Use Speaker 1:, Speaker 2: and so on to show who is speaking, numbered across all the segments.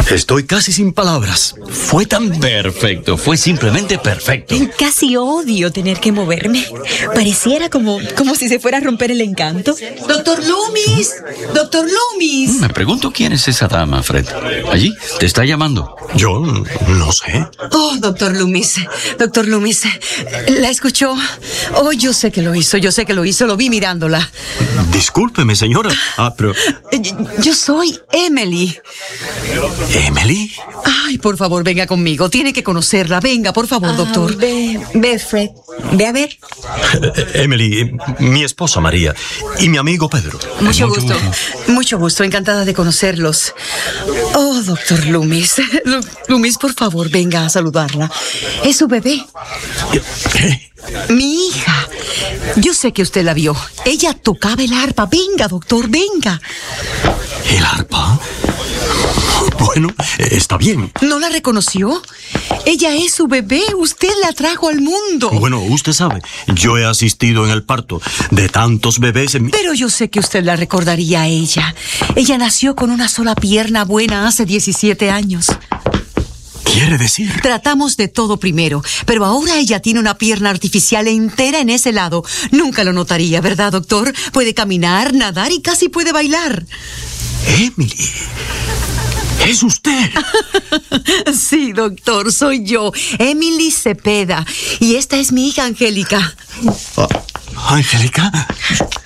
Speaker 1: Estoy casi sin palabras. Fue tan perfecto, fue simplemente perfecto.
Speaker 2: Casi odio tener que moverme. Pareciera como si se fuera a romper el encanto. ¡Doctor Loomis! ¡Doctor Loomis!
Speaker 1: Me pregunto quién es esa dama, Fred. Allí, te está llamando.
Speaker 3: Yo no sé.
Speaker 2: Oh, doctor Loomis, ¿la escuchó? Oh, yo sé que lo hizo, lo vi mirándola.
Speaker 3: Discúlpeme, señora. Pero...
Speaker 2: Yo soy Emily.
Speaker 3: ¿Emily?
Speaker 2: Ay, por favor, venga conmigo, tiene que conocerla. Venga, por favor, doctor. Ve, Fred, ve a ver.
Speaker 3: Emily, mi esposa María y mi amigo Pedro.
Speaker 2: Mucho gusto, encantada de conocerlos. Oh, doctor Loomis. Loomis, por favor, venga a saludarla. Es su bebé.
Speaker 3: ¿Qué?
Speaker 2: Mi hija. Yo sé que usted la vio. Ella tocaba el arpa. Venga, doctor, venga.
Speaker 3: ¿El arpa? Bueno, está bien.
Speaker 2: ¿No la reconoció? Ella es su bebé. Usted la trajo al mundo.
Speaker 3: Bueno, usted sabe, yo he asistido en el parto de tantos bebés en mi...
Speaker 2: Pero yo sé que usted la recordaría a ella. Ella nació con una sola pierna buena hace 17 años.
Speaker 3: ¿Quiere decir?
Speaker 2: Tratamos de todo primero, pero ahora ella tiene una pierna artificial entera en ese lado. Nunca lo notaría, ¿verdad, doctor? Puede caminar, nadar y casi puede bailar.
Speaker 3: Emily, ¿es usted?
Speaker 2: Sí, doctor, soy yo, Emily Cepeda. Y esta es mi hija Angélica.
Speaker 3: ¿Angélica?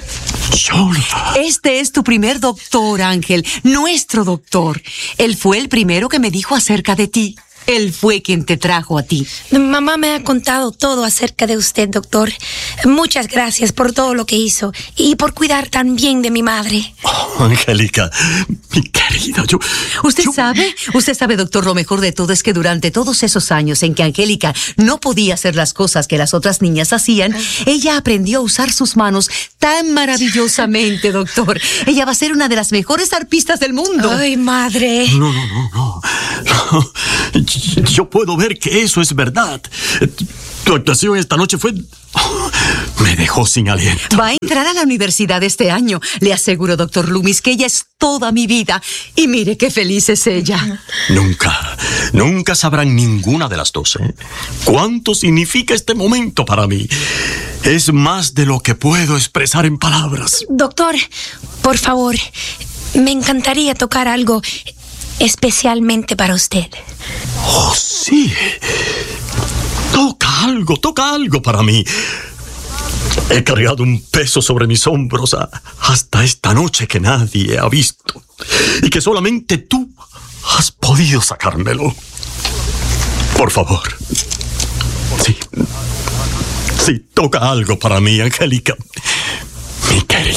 Speaker 2: Este es tu primer doctor, Ángel, nuestro doctor. Él fue el primero que me dijo acerca de ti. Él fue quien te trajo a ti.
Speaker 4: Mamá me ha contado todo acerca de usted, doctor. Muchas gracias por todo lo que hizo y por cuidar tan bien de mi madre.
Speaker 3: Oh, Angélica, mi querida,
Speaker 2: Usted sabe, doctor, lo mejor de todo es que durante todos esos años en que Angélica no podía hacer las cosas que las otras niñas hacían, ella aprendió a usar sus manos tan maravillosamente, doctor. Ella va a ser una de las mejores arpistas del mundo.
Speaker 4: Ay, madre.
Speaker 3: No. Yo puedo ver que eso es verdad. Tu actuación esta noche fue... me dejó sin aliento.
Speaker 2: Va a entrar a la universidad este año. Le aseguro, doctor Loomis, que ella es toda mi vida. Y mire qué feliz es ella.
Speaker 3: Nunca sabrán ninguna de las dos, ¿eh? ¿Cuánto significa este momento para mí? Es más de lo que puedo expresar en palabras.
Speaker 4: Doctor, por favor, me encantaría tocar algo especialmente para usted.
Speaker 3: Oh, sí. Toca algo para mí. He cargado un peso sobre mis hombros hasta esta noche que nadie ha visto y que solamente tú has podido sacármelo. Por favor. Sí, toca algo para mí, Angélica. Mi querida.